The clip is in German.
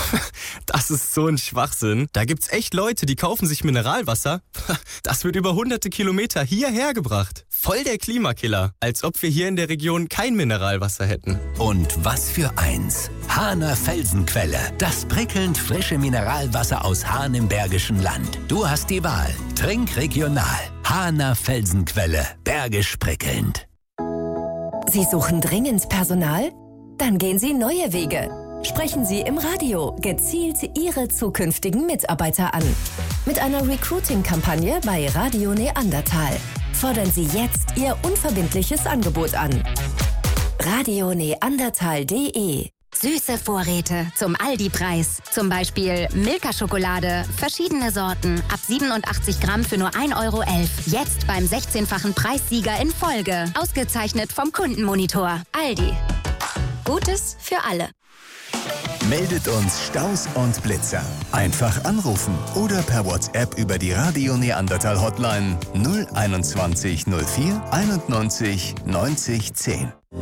Das ist so ein Schwachsinn. Da gibt's echt Leute, die kaufen sich Mineralwasser. Das wird über hunderte Kilometer hierher gebracht. Voll der Klimakiller. Als ob wir hier in der Region kein Mineralwasser hätten. Und was für eins. Hahner Felsenquelle. Das prickelnd frische Mineralwasser aus Hahn im Bergischen Land. Du hast die Wahl. Trink regional. Hahner Felsenquelle. Bergisch prickelnd. Sie suchen dringend Personal? Dann gehen Sie neue Wege. Sprechen Sie im Radio gezielt Ihre zukünftigen Mitarbeiter an. Mit einer Recruiting-Kampagne bei Radio Neandertal. Fordern Sie jetzt Ihr unverbindliches Angebot an. radioneandertal.de. Süße Vorräte zum Aldi-Preis. Zum Beispiel Milka-Schokolade, verschiedene Sorten, ab 87 Gramm für nur 1,11 €. Jetzt beim 16-fachen Preissieger in Folge. Ausgezeichnet vom Kundenmonitor. Aldi. Gutes für alle. Meldet uns Staus und Blitzer. Einfach anrufen oder per WhatsApp über die Radio Neandertal Hotline 021 04 91 90 10.